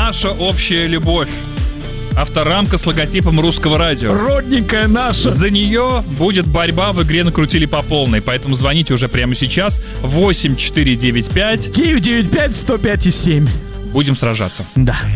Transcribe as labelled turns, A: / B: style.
A: наша общая любовь. Авторамка с логотипом Русского радио.
B: Родненькая наша.
A: За нее будет борьба в игре «Накрутили по полной». Поэтому звоните уже прямо сейчас. 8495
B: 995 105 7.
A: Будем сражаться.
B: Да.